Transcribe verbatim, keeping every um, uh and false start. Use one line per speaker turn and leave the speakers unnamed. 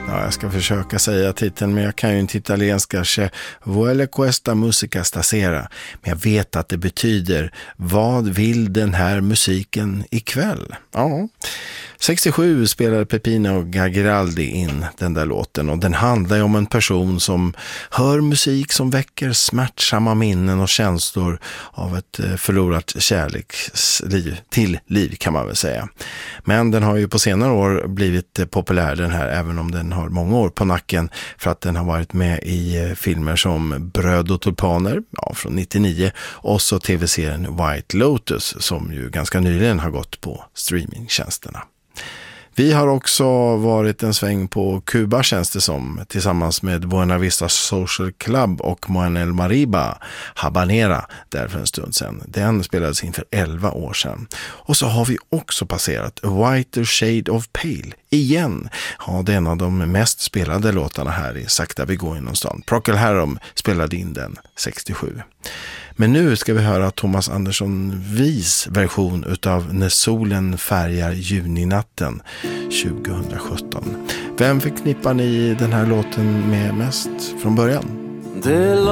Ja, jag ska försöka säga titeln, men jag kan ju inte italienska. Che vuole questa musica stasera. Men jag vet att det betyder vad vill den här musiken ikväll? Ja. sextiosju spelade Peppino Gagliardi in den där låten, och den handlar ju om en person som hör musik som väcker smärtsamma minnen och känslor av ett förlorat kärleksliv till liv, kan man väl säga. Men den har ju på senare år blivit populär, den här, även om den har många år på nacken, för att den har varit med i filmer som Bröd och tulpaner, ja, från nittionio, och så tv-serien White Lotus som ju ganska nyligen har gått på streamingtjänsterna. Vi har också varit en sväng på Kuba, känns det som, tillsammans med Buena Vista Social Club och Manuel Mariba, Habanera, där för en stund sedan. Den spelades in för elva år sedan. Och så har vi också passerat A Whiter Shade of Pale igen. Ja, det är en av de mest spelade låtarna här i Sakta vi går inom stan. Procol Harum spelade in den sextiosju. Men nu ska vi höra Thomas Andersson Vis version utav När solen färgar juninatten tjugosjutton. Vem förknippar ni den här låten med mest från början?